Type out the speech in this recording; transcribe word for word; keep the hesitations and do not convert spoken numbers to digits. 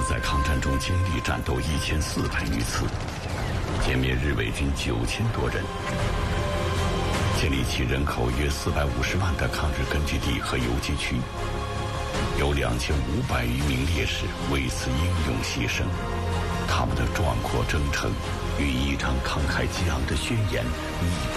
在抗战中经历战斗一千四百余次，歼灭日伪军九千多人，建立起人口约四百五十万的抗日根据地和游击区，有两千五百余名烈士为此英勇牺牲。他们的壮阔征程与一场慷慨激昂的宣言密不